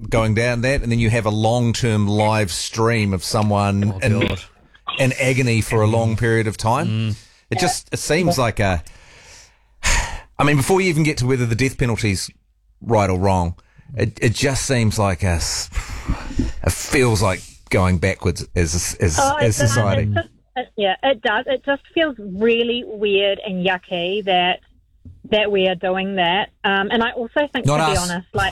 going down that, and then you have a long-term live stream of someone in agony for a long period of time. It seems like I mean, before you even get to whether the death penalty's right or wrong, it just seems like it feels like going backwards as society. It does. It just feels really weird and yucky that we are doing that. And I also think, Not to us. be honest, like,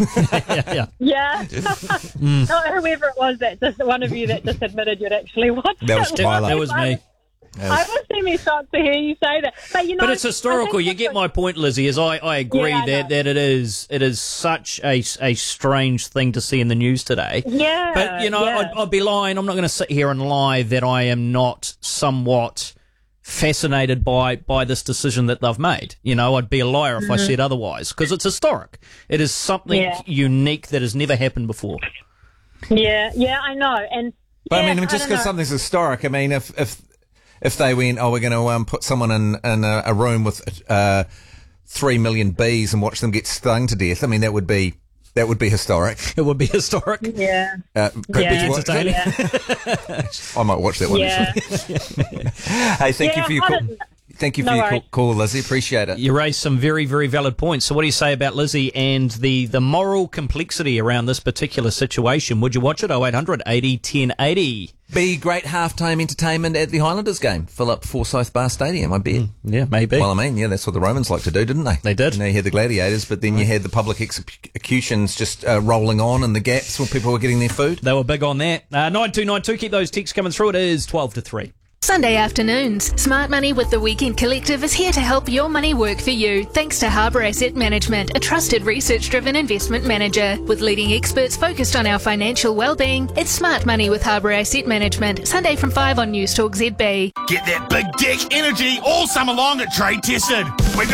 not whoever it was that just one of you that just admitted you'd actually watched That was it. Tyler. That was me. I was semi shocked to hear you say that. But But it's historical. You get my point, Lizzie. As I agree that it is such a strange thing to see in the news today. Yeah. But I'd be lying. I'm not going to sit here and lie that I am not somewhat fascinated by this decision that they've made. I'd be a liar if I said otherwise, because it's historic. It is something unique that has never happened before. Yeah, I know. But I mean, just because something's historic, I mean, if they went, we're going to put someone in a room with 3 million bees and watch them get stung to death, I mean, that would be historic. It would be historic. Yeah. Entertaining. I might watch that one. Yeah. Hey, thank you for your call. Thank you for your call, Lizzie. Appreciate it. You raised some very, very valid points. So what do you say about Lizzie and the moral complexity around this particular situation? Would you watch it? 0800 80 1080. Be great halftime entertainment at the Highlanders game. Fill up Forsyth Bar Stadium, I bet. Yeah, maybe. Well, I mean, that's what the Romans like to do, didn't they? They did. You had the gladiators, but then you had the public executions just rolling on in the gaps when people were getting their food. They were big on that. 9292, keep those texts coming through. It is 12 to 3. Sunday afternoons. Smart Money with the Weekend Collective is here to help your money work for you, thanks to Harbour Asset Management, a trusted research-driven investment manager. With leading experts focused on our financial well-being, it's Smart Money with Harbour Asset Management, Sunday from 5 on News Talk ZB. Get that big dick energy all summer long at Trade Tested. We've got